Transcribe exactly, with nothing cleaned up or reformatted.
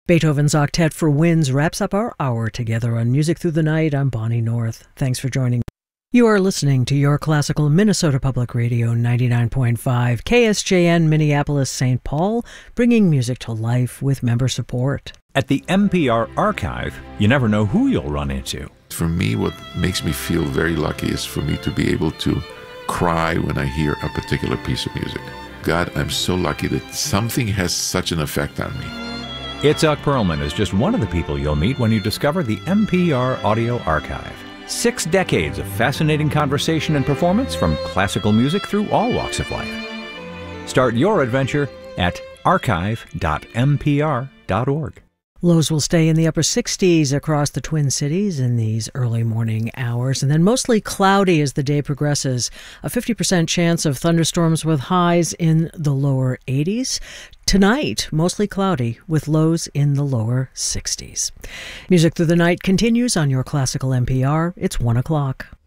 Beethoven's Octet for Winds wraps up our hour together on Music Through the Night. I'm Bonnie North. Thanks for joining me. You are listening to Your Classical Minnesota Public Radio ninety-nine point five, K S J N Minneapolis Saint Paul, bringing music to life with member support. At the M P R Archive, you never know who you'll run into. For me, what makes me feel very lucky is for me to be able to cry when I hear a particular piece of music. God, I'm so lucky that something has such an effect on me. Itzhak Perlman is just one of the people you'll meet when you discover the M P R Audio Archive. Six decades of fascinating conversation and performance from classical music through all walks of life. Start your adventure at archive dot m p r dot org. Lows will stay in the upper sixties across the Twin Cities in these early morning hours, and then mostly cloudy as the day progresses. A fifty percent chance of thunderstorms with highs in the lower eighties. Tonight, mostly cloudy with lows in the lower sixties. Music Through the Night continues on Your Classical N P R. It's one o'clock.